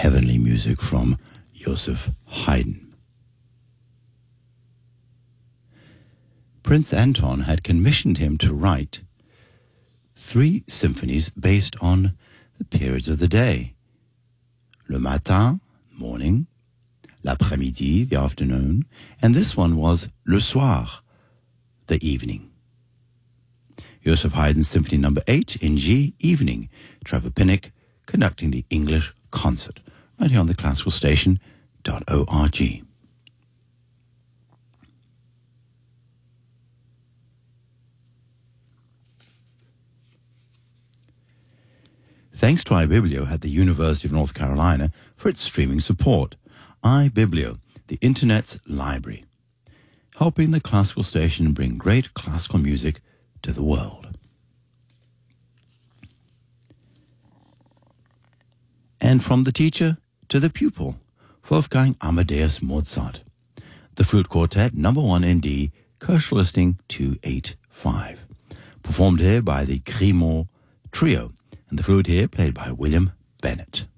heavenly music from Joseph Haydn. Prince Anton had commissioned him to write 3 symphonies based on the periods of the day. Le matin, morning, l'après-midi, the afternoon, and this one was le soir, the evening. Joseph Haydn's Symphony No. 8 in G, evening. Trevor Pinnock conducting the English concert, right here on the classicalstation.org. Thanks to iBiblio at the University of North Carolina for its streaming support. iBiblio, the Internet's library, helping the classical station bring great classical music to the world. And from the teacher to the pupil, Wolfgang Amadeus Mozart. The Flute Quartet, No. 1 in D, Kochel listing 285. Performed here by the Grimaud Trio, and the flute here played by William Bennett.